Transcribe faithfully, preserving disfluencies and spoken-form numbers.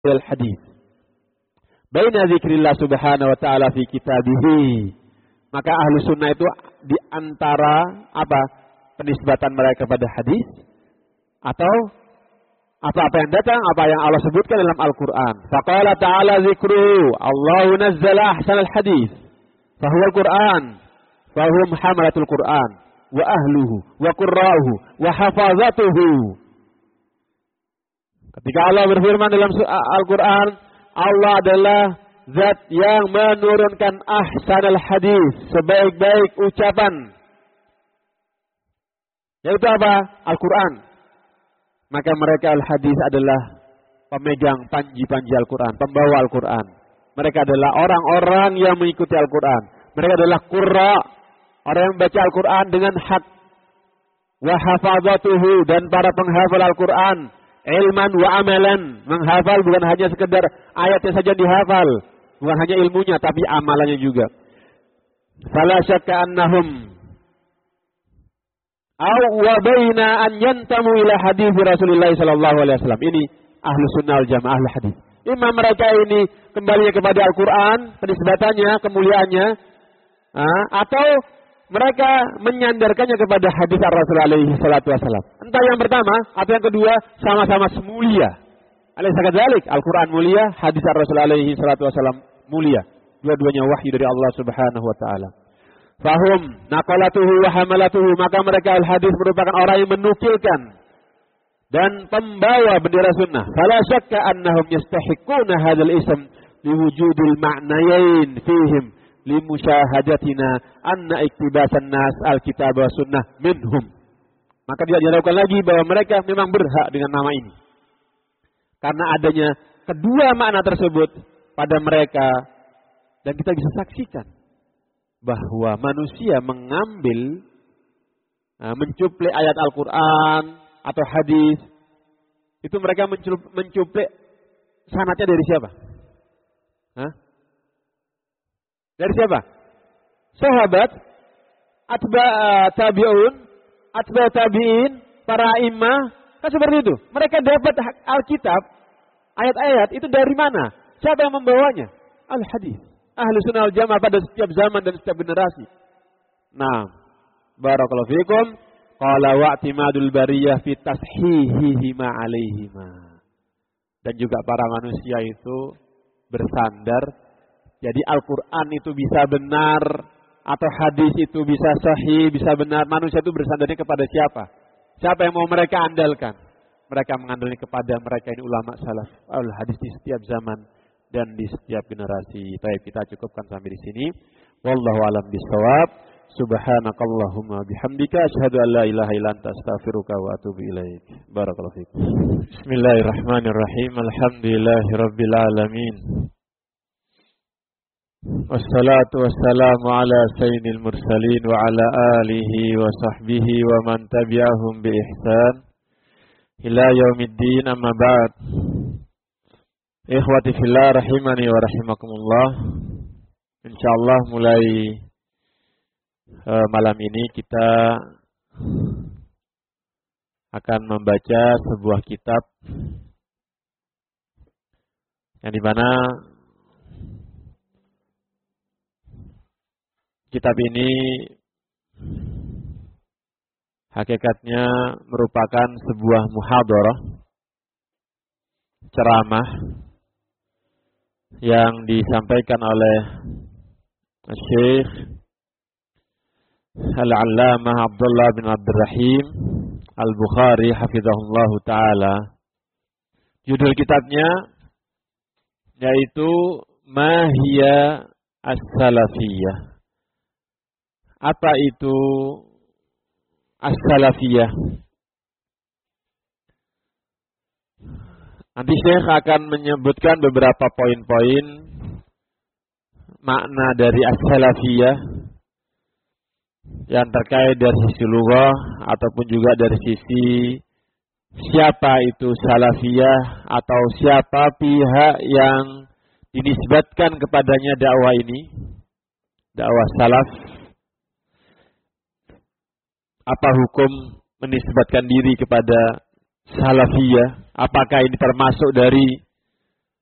al-hadis. Baina zikrillah subhanahu wa ta'ala fi kitabihi. Maka ahlu sunnah itu di antara apa? Penisbatan mereka kepada hadis atau apa-apa yang datang, apa yang Allah sebutkan dalam Al-Quran. Faqala ta'ala zikru, Allahu nazzala ahsanal hadis. Fahuwa al-Quran. Fahum hamalatul Quran. Wa ahluhu, wa qurra'uhu, wa hafazatuhu. Ketika Allah berfirman dalam Al-Quran, Allah adalah zat yang menurunkan ahsanal hadis, sebaik-baik ucapan. Yaitu apa? Al-Quran. Maka mereka al-hadis adalah pemegang panji-panji Al-Quran, pembawa Al-Quran. Mereka adalah orang-orang yang mengikuti Al-Quran. Mereka adalah qurra, orang yang membaca Al-Quran dengan hak. Wa hafazatuhu, dan para penghafal Al-Quran. Ilman wa amalan, menghafal bukan hanya sekedar ayatnya saja dihafal, bukan hanya ilmunya tapi amalannya juga. Fala syakka annahum aw wa baina an yantamu ila hadis Rasulullah sallallahu alaihi wasallam. Ini ahlu sunnah wal jamaah, ahli hadis. Imam mereka ini kembalinya kepada Al-Quran, penisbatannya, kemuliaannya, atau mereka menyandarkannya kepada hadis Rasul alaihi salatu wasallam. Entah yang pertama atau yang kedua, sama-sama mulia. Alaysa kadzalik? Al-Quran mulia, hadis Rasul alaihi salatu wasallam mulia. Dua-duanya wahyu dari Allah Subhanahu wa taala. Fahum naqalatuhu wa hamalatuhu, maka mereka al-hadis merupakan orang yang menukilkan dan pembawa bendera sunnah. Fala syakka annahum yastahiquna hadzal ism liwujudil ma'nayain fihim limusyahadatina anna iktibasan nas al-kitab wa sunnah minhum. Maka dia diragukan lagi bahwa mereka memang berhak dengan nama ini. Karena adanya kedua makna tersebut pada mereka, dan kita bisa saksikan bahwa manusia mengambil, mencuplik ayat Al-Quran atau hadis, itu mereka mencuplik sanadnya dari siapa? Hah? Dari siapa? Sahabat, atba tabi'un, atba tabi'in, para imam, kan seperti itu. Mereka dapat Alkitab, ayat-ayat itu dari mana? Siapa yang membawanya? Al-hadis. Ahlu sunnah wal jamaah pada setiap zaman dan setiap generasi. Nah, barakallahu fikum. Qala wa'timadul bariyah fi tashihihi ma alaihima. Dan juga para manusia itu bersandar. Jadi Al-Quran itu bisa benar, atau hadis itu bisa sahih, bisa benar. Manusia itu bersandarnya kepada siapa? Siapa yang mau mereka andalkan? Mereka mengandalkan kepada mereka ini ulama salaf al-hadis di setiap zaman dan di setiap generasi. Baik, kita cukupkan sampai di sini. Wallahu a'lam bishawab. Subhanakallahumma bihamdika asyhadu an la ilaha illa anta astaghfiruka wa atubu ilaik. Barakallahu fiik. Bismillahirrahmanirrahim. Alhamdulillahirabbil alamin. Wassalatu wassalamu ala sayyidil mursalin wa ala alihi wa sahbihi wa man tabi'ahum bi ihsan ila yaumiddin, amma ba'd. Ikhwati fillah rahimani wa rahimakumullah. Insyaallah mulai uh, malam ini kita akan membaca sebuah kitab yang dimana kitab ini hakikatnya merupakan sebuah muhadarah, ceramah yang disampaikan oleh Syekh Al-Allamah Abdullah bin Abdurrahim Al-Bukhari hafizahullah ta'ala. Judul kitabnya yaitu Mahiyya As-Salafiyah. Apa itu As-Salafiyah? Nanti Syekh akan menyebutkan beberapa poin-poin makna dari As-Salafiyah yang terkait dari sisi lughah ataupun juga dari sisi siapa itu Salafiyah atau siapa pihak yang dinisbatkan kepadanya dakwah ini, dakwah salaf. Apa hukum menisbatkan diri kepada Salafiyah? Apakah ini termasuk dari